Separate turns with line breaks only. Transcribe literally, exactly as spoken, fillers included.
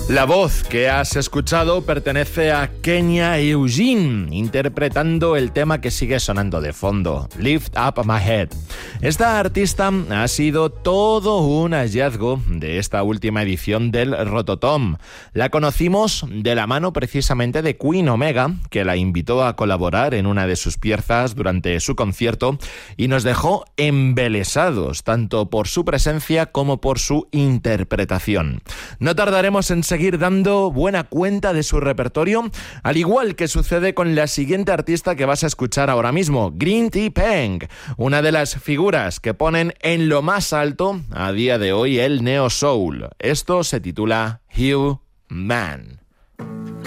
La voz que has escuchado pertenece a Kenya Eugene, interpretando el tema que sigue sonando de fondo, Lift Up My Head. Esta artista ha sido todo un hallazgo de esta última edición del Rototom. La conocimos de la mano precisamente de Queen Omega, que la invitó a colaborar en una de sus piezas durante su concierto y nos dejó embelesados, tanto por su presencia como por su interpretación. No tardaremos en seguir seguir dando buena cuenta de su repertorio, al igual que sucede con la siguiente artista que vas a escuchar ahora mismo, Green Tea Peng, una de las figuras que ponen en lo más alto a día de hoy el neo soul. Esto se titula Human.